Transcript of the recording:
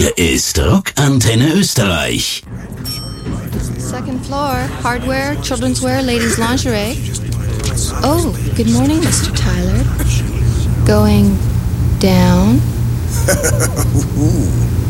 Hier ist Rockantenne Österreich. Second floor, hardware, children's wear, ladies' lingerie. Oh, good morning, Mr. Tyler. Going down?